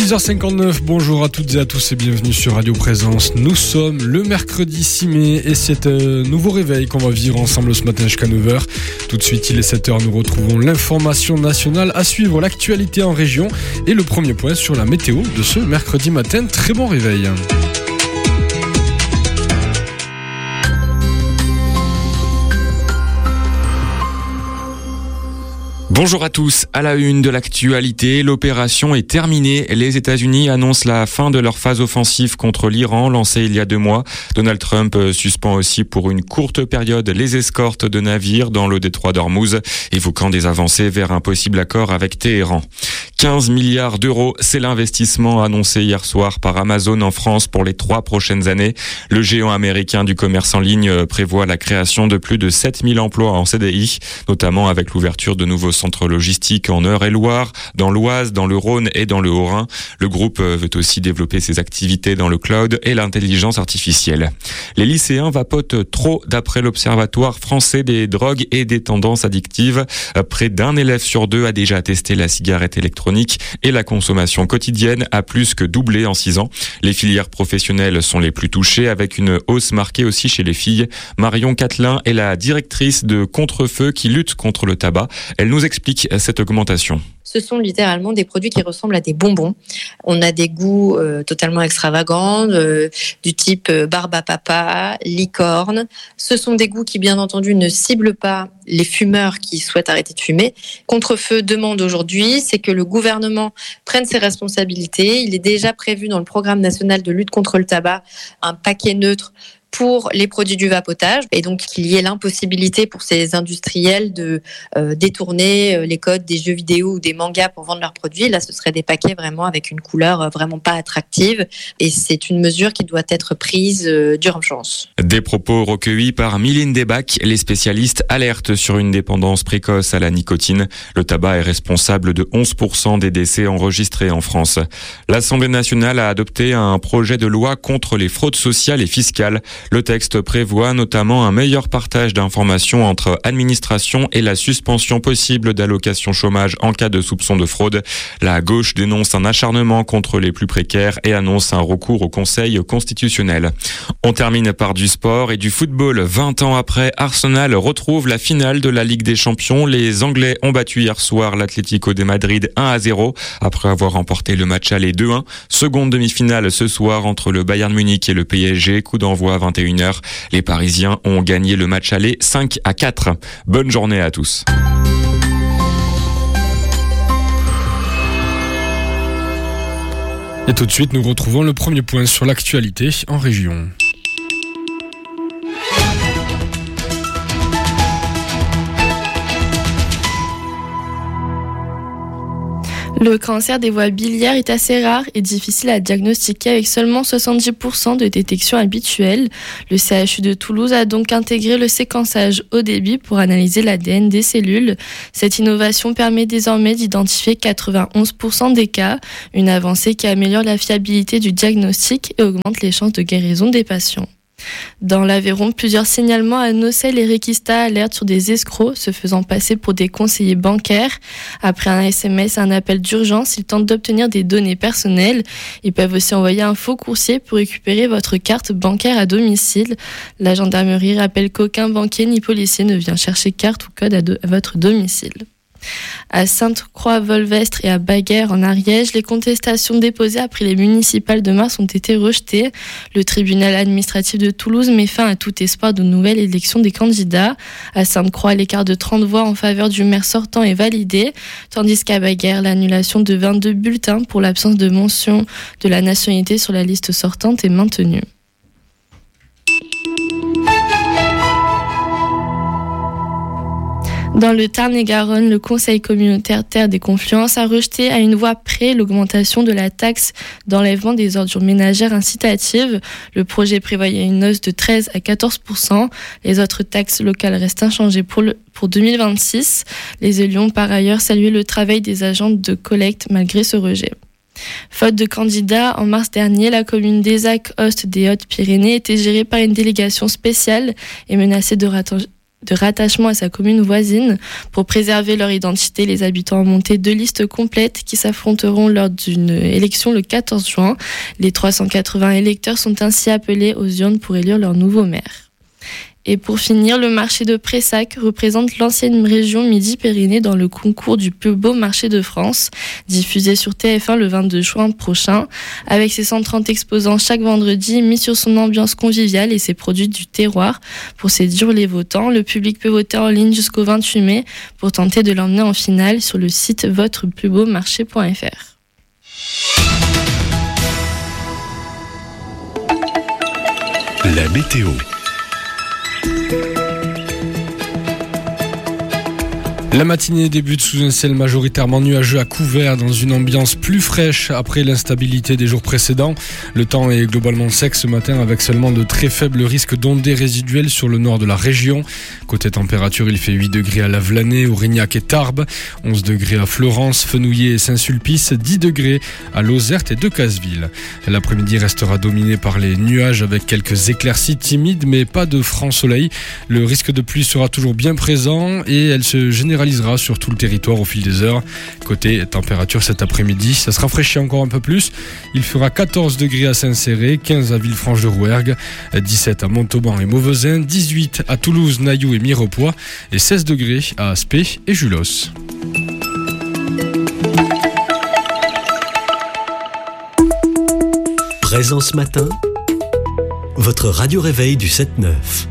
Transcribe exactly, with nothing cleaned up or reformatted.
six heures cinquante-neuf, bonjour à toutes et à tous et bienvenue sur Radio Présence. Nous sommes le mercredi six mai et c'est un nouveau réveil qu'on va vivre ensemble ce matin jusqu'à neuf heures. Tout de suite, il est sept heures, nous retrouvons l'information nationale, à suivre l'actualité en région et le premier point sur la météo de ce mercredi matin. Très bon réveil. Bonjour à tous, à la une de l'actualité, l'opération est terminée. Les États-Unis annoncent la fin de leur phase offensive contre l'Iran, lancée il y a deux mois. Donald Trump suspend aussi pour une courte période les escortes de navires dans le détroit d'Ormuz, évoquant des avancées vers un possible accord avec Téhéran. quinze milliards d'euros, c'est l'investissement annoncé hier soir par Amazon en France pour les trois prochaines années. Le géant américain du commerce en ligne prévoit la création de plus de sept mille emplois en C D I, notamment avec l'ouverture de nouveaux centres logistiques en Eure-et-Loire, dans l'Oise, dans le Rhône et dans le Haut-Rhin. Le groupe veut aussi développer ses activités dans le cloud et l'intelligence artificielle. Les lycéens vapotent trop d'après l'Observatoire français des drogues et des tendances addictives. Près d'un élève sur deux a déjà testé la cigarette électronique et la consommation quotidienne a plus que doublé en six ans. Les filières professionnelles sont les plus touchées avec une hausse marquée aussi chez les filles. Marion Catelin est la directrice de Contre-Feu qui lutte contre le tabac. Elle nous explique cette augmentation. Ce sont littéralement des produits qui ressemblent à des bonbons. On a des goûts euh, totalement extravagants, euh, du type euh, barbe à papa, licorne. Ce sont des goûts qui, bien entendu, ne ciblent pas les fumeurs qui souhaitent arrêter de fumer. Contre-Feu demande aujourd'hui, c'est que le gouvernement prenne ses responsabilités. Il est déjà prévu dans le programme national de lutte contre le tabac un paquet neutre pour les produits du vapotage, et donc qu'il y ait l'impossibilité pour ces industriels de euh, détourner euh, les codes des jeux vidéo ou des mangas pour vendre leurs produits. Là, ce serait des paquets vraiment avec une couleur euh, vraiment pas attractive, et c'est une mesure qui doit être prise euh, d'urgence. Des propos recueillis par Mylène Debac. Les spécialistes alertent sur une dépendance précoce à la nicotine. Le tabac est responsable de onze pour cent des décès enregistrés en France. L'Assemblée nationale a adopté un projet de loi contre les fraudes sociales et fiscales. Le texte prévoit notamment un meilleur partage d'informations entre administration et la suspension possible d'allocations chômage en cas de soupçon de fraude. La gauche dénonce un acharnement contre les plus précaires et annonce un recours au Conseil constitutionnel. On termine par du sport et du football. vingt ans après, Arsenal retrouve la finale de la Ligue des Champions. Les Anglais ont battu hier soir l'Atlético de Madrid un à zéro après avoir remporté le match aller deux un. Seconde demi-finale ce soir entre le Bayern Munich et le P S G. Coup d'envoi à vingt et une heures. Les Parisiens ont gagné le match aller cinq à quatre. Bonne journée à tous. Et tout de suite, nous retrouvons le premier point sur l'actualité en région. Le cancer des voies biliaires est assez rare et difficile à diagnostiquer avec seulement soixante-dix pour cent de détection habituelle. Le C H U de Toulouse a donc intégré le séquençage haut débit pour analyser l'A D N des cellules. Cette innovation permet désormais d'identifier quatre-vingt-onze pour cent des cas, une avancée qui améliore la fiabilité du diagnostic et augmente les chances de guérison des patients. Dans l'Aveyron, plusieurs signalements à Nocelles et Requista alertent sur des escrocs se faisant passer pour des conseillers bancaires. Après un S M S et un appel d'urgence, ils tentent d'obtenir des données personnelles. Ils peuvent aussi envoyer un faux coursier pour récupérer votre carte bancaire à domicile. La gendarmerie rappelle qu'aucun banquier ni policier ne vient chercher carte ou code à, do- à votre domicile. À Sainte-Croix-Volvestre et à Baguères en Ariège, les contestations déposées après les municipales de mars ont été rejetées. Le tribunal administratif de Toulouse met fin à tout espoir de nouvelle élection des candidats. À Sainte-Croix, l'écart de trente voix en faveur du maire sortant est validé, tandis qu'à Baguères, l'annulation de vingt-deux bulletins pour l'absence de mention de la nationalité sur la liste sortante est maintenue. Dans le Tarn-et-Garonne, le Conseil communautaire Terre des Confluences a rejeté à une voix près l'augmentation de la taxe d'enlèvement des ordures ménagères incitatives. Le projet prévoyait une hausse de treize à quatorze pour cent. Les autres taxes locales restent inchangées pour, le, pour deux mille vingt-six. Les élus ont par ailleurs salué le travail des agents de collecte malgré ce rejet. Faute de candidats, en mars dernier, la commune d'Aizac-Ost des Hautes-Pyrénées était gérée par une délégation spéciale et menacée de, raten- de rattachement à sa commune voisine. Pour préserver leur identité, les habitants ont monté deux listes complètes qui s'affronteront lors d'une élection le quatorze juin. Les trois cent quatre-vingts électeurs sont ainsi appelés aux urnes pour élire leur nouveau maire. Et pour finir, le marché de Pressac représente l'ancienne région Midi-Pyrénées dans le concours du plus beau marché de France, diffusé sur T F un le vingt-deux juin prochain. Avec ses cent trente exposants chaque vendredi, mis sur son ambiance conviviale et ses produits du terroir. Pour séduire les votants, le public peut voter en ligne jusqu'au vingt-huit mai pour tenter de l'emmener en finale sur le site votre plus beau marché point f r. La météo. La matinée débute sous un ciel majoritairement nuageux à couvert dans une ambiance plus fraîche après l'instabilité des jours précédents. Le temps est globalement sec ce matin avec seulement de très faibles risques d'ondées résiduelles sur le nord de la région. Côté température, il fait huit degrés à Lavelanet, Aurignac et Tarbes, onze degrés à Florence, Fenouillet et Saint-Sulpice, dix degrés à Lozerte et Decazeville. L'après-midi restera dominé par les nuages avec quelques éclaircies timides mais pas de franc soleil. Le risque de pluie sera toujours bien présent et elle se généralisera sur tout le territoire au fil des heures. Côté température cet après-midi, ça se rafraîchit encore un peu plus. Il fera quatorze degrés à Saint-Céré, quinze à Villefranche-de-Rouergue, dix-sept à Montauban et Mauvezin, dix-huit à Toulouse, Nailloux et Mirepoix et seize degrés à Aspet et Julos. Présence matin, votre radio réveil du sept neuf.